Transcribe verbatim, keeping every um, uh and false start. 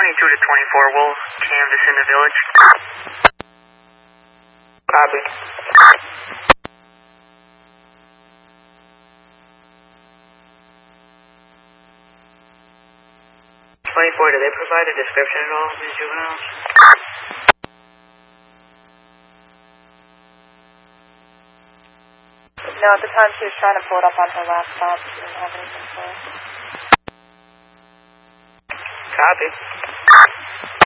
twenty-two to twenty-four, we'll canvass in the village. Copy. twenty-four, do they provide a description at all of these juveniles? No, at the time she was trying to pull it up on her laptop. She didn't have anything for it. Copy.